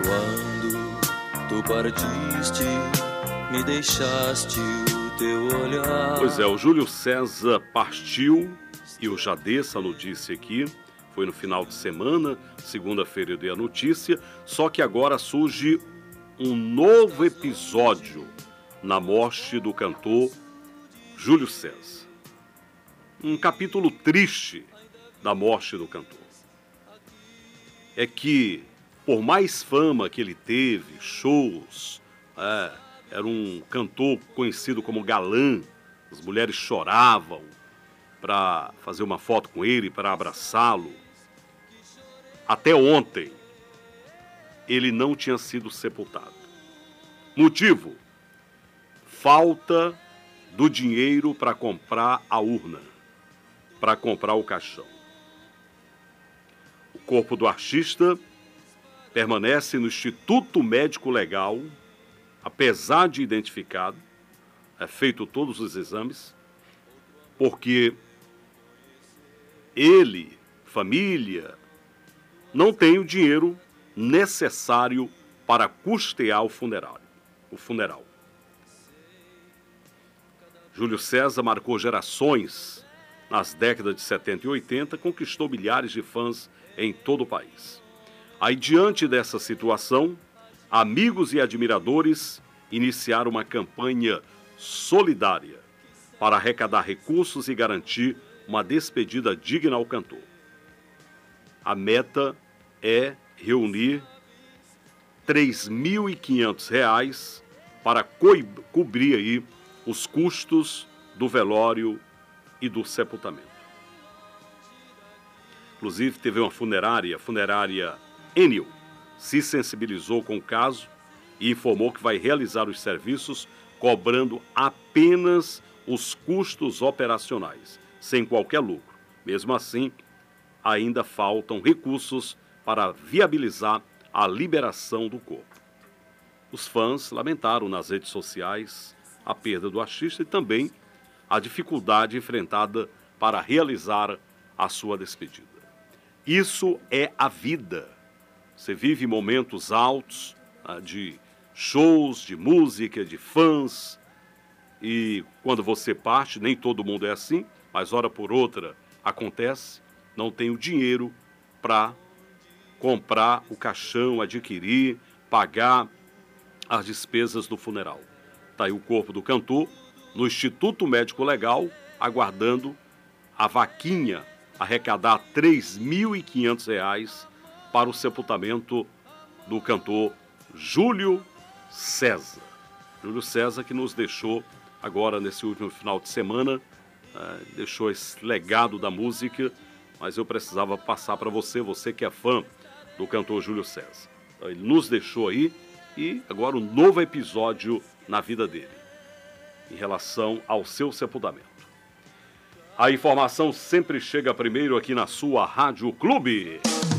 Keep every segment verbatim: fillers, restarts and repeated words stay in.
Quando tu partiste, me deixaste o teu olhar. Pois é, o Júlio César partiu e eu já dei essa notícia aqui. Foi no final de semana, segunda-feira eu dei a notícia. Só que agora surge um novo episódio na morte do cantor Júlio César. Um capítulo triste da morte do cantor. É que, por mais fama que ele teve, shows, é, era um cantor conhecido como galã, as mulheres choravam para fazer uma foto com ele, para abraçá-lo. Até ontem, ele não tinha sido sepultado. Motivo? Falta do dinheiro para comprar a urna, para comprar o caixão. O corpo do artista permanece no Instituto Médico Legal, apesar de identificado, é feito todos os exames, porque ele, família, não tem o dinheiro necessário para custear o funeral. O funeral. Júlio César marcou gerações nas décadas de setenta e oitenta, conquistou milhares de fãs em todo o país. Aí, diante dessa situação, amigos e admiradores iniciaram uma campanha solidária para arrecadar recursos e garantir uma despedida digna ao cantor. A meta é reunir três mil e quinhentos reais para co- cobrir aí os custos do velório e do sepultamento. Inclusive, teve uma funerária, funerária Enel, se sensibilizou com o caso e informou que vai realizar os serviços cobrando apenas os custos operacionais, sem qualquer lucro. Mesmo assim, ainda faltam recursos para viabilizar a liberação do corpo. Os fãs lamentaram nas redes sociais a perda do artista e também a dificuldade enfrentada para realizar a sua despedida. Isso é a vida. Você vive momentos altos, ah, de shows, de música, de fãs, e quando você parte, nem todo mundo é assim, mas hora por outra acontece, não tem o dinheiro para comprar o caixão, adquirir, pagar as despesas do funeral. Está aí o corpo do cantor no Instituto Médico Legal, aguardando a vaquinha arrecadar três mil e quinhentos reais para o sepultamento do cantor Júlio César. Júlio César, que nos deixou agora nesse último final de semana, uh, deixou esse legado da música, mas eu precisava passar para você, você que é fã do cantor Júlio César. Então, ele nos deixou aí e agora um novo episódio na vida dele, em relação ao seu sepultamento. A informação sempre chega primeiro aqui na sua Rádio Clube.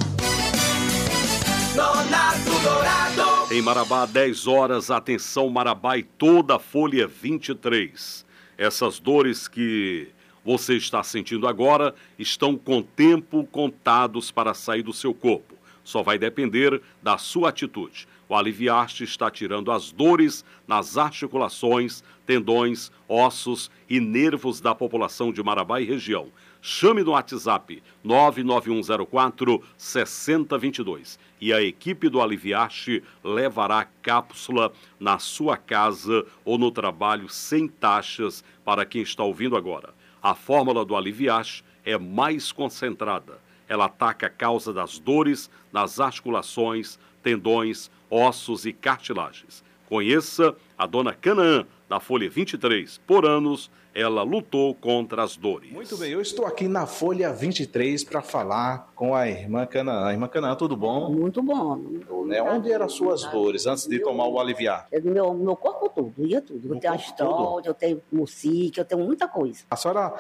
Em Marabá, dez horas, atenção Marabá e toda a Folha vinte e três. Essas dores que você está sentindo agora estão com tempo contados para sair do seu corpo. Só vai depender da sua atitude. O Aliviarte está tirando as dores nas articulações, tendões, ossos e nervos da população de Marabá e região. Chame no WhatsApp nove nove um zero quatro seis zero dois dois e a equipe do Aliviarte levará a cápsula na sua casa ou no trabalho sem taxas para quem está ouvindo agora. A fórmula do Aliviarte é mais concentrada. Ela ataca a causa das dores nas articulações, tendões, ossos e cartilagens. Conheça a dona Canaã, da Folha vinte e três. Por anos, ela lutou contra as dores. Muito bem, eu estou aqui na Folha vinte e três para falar com a irmã Canaã. Irmã Canaã, tudo bom? Muito bom. Né? Onde eram as suas dores antes de tomar o Aliviar? É do meu, meu corpo todo, ia tudo. Eu No tenho corpo astrólogio, eu tenho música, eu tenho muita coisa. A senhora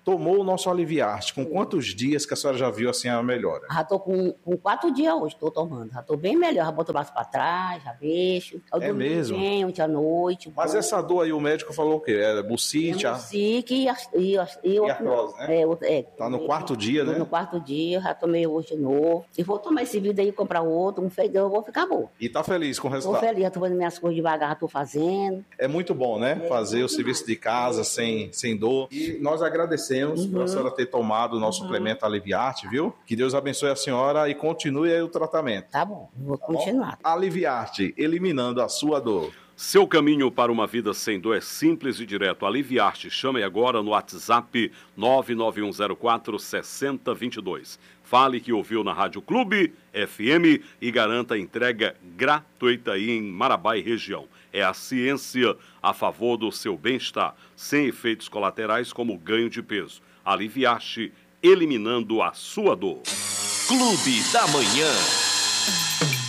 tomou o nosso Aliviarte, com quantos dias que a senhora já viu assim a melhora? Já tô com, com quatro dias hoje, tô tomando. Já tô bem melhor, já boto o braço pra trás, já mexo. Eu É mesmo? Bem, ontem à noite. Mas bom. essa dor aí, o médico falou o quê? É bucite? É a- bucique e, as- e, as- e, outro- artrose, né? É, outro- é, Tá no quarto dia, tô né? No quarto dia, já tomei hoje de novo. E vou tomar esse vídeo aí, comprar outro, um feijão, eu vou ficar boa. E tá feliz com o Tô resultado? feliz, já tô fazendo minhas coisas devagar, já tô fazendo. É muito bom, né? É, Fazer o muito serviço demais. de casa sem, sem dor. E nós agradecemos Uhum. por a senhora ter tomado o nosso suplemento Aliviarte, viu? Que Deus abençoe a senhora e continue aí o tratamento. Tá bom, vou continuar. Aliviarte, eliminando a sua dor. Seu caminho para uma vida sem dor é simples e direto. Aliviar-te. Chame agora no WhatsApp nove nove um zero quatro seis zero dois dois. Fale que ouviu na Rádio Clube F M e garanta a entrega gratuita aí em Marabá e região. É a ciência a favor do seu bem-estar, sem efeitos colaterais como ganho de peso. Aliviar-te, eliminando a sua dor. Clube da Manhã.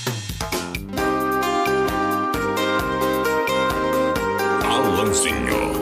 Alanzinho.